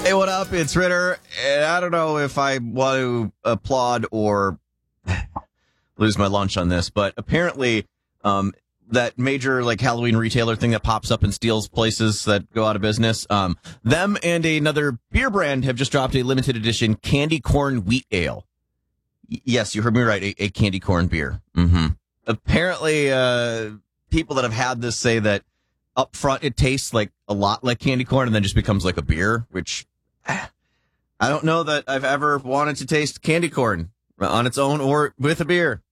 Hey, what up? It's Ritter. And I don't know if I want to applaud or lose my lunch on this, but apparently that major like Halloween retailer thing that pops up and steals places that go out of business, them and another beer brand have just dropped a limited edition candy corn wheat ale. Yes, you heard me right, a candy corn beer. Mm-hmm. Apparently, people that have had this say that up front it tastes like a lot like candy corn and then just becomes like a beer, which I don't know that I've ever wanted to taste candy corn on its own or with a beer.